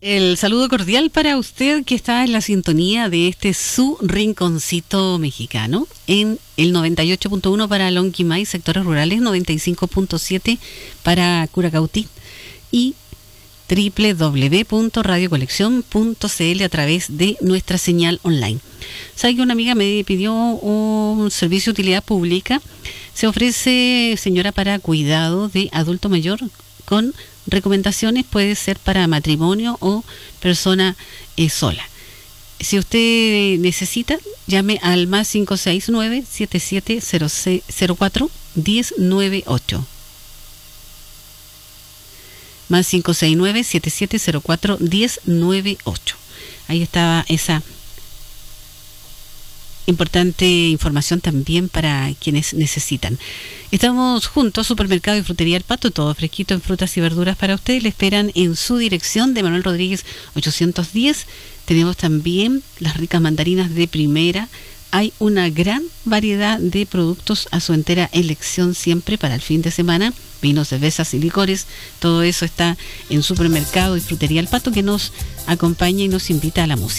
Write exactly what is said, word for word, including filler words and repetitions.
El saludo cordial para usted que está en la sintonía de este su rinconcito mexicano en el noventa y ocho punto uno para Lonquimay, sectores rurales, noventa y cinco punto siete para Curacautí y doble u doble u doble u punto radio colección punto c l a través de nuestra señal online. ¿Sabe que una amiga me pidió un servicio de utilidad pública? Se ofrece, señora, para cuidado de adulto mayor con recomendaciones, puede ser para matrimonio o persona eh, sola. Si usted necesita, llame al más cinco seis nueve, siete siete cero cero cuatro, uno cero nueve ocho. Más cinco seis nueve, siete siete cero cuatro, uno cero nueve ocho. Ahí estaba esa importante información también para quienes necesitan. Estamos juntos, Supermercado y Frutería El Pato, todo fresquito en frutas y verduras para ustedes. Le esperan en su dirección de Manuel Rodríguez ochocientos diez. Tenemos también las ricas mandarinas de primera. Hay una gran variedad de productos a su entera elección siempre para el fin de semana. Vinos, cervezas y licores. Todo eso está en Supermercado y Frutería El Pato, que nos acompaña y nos invita a la música.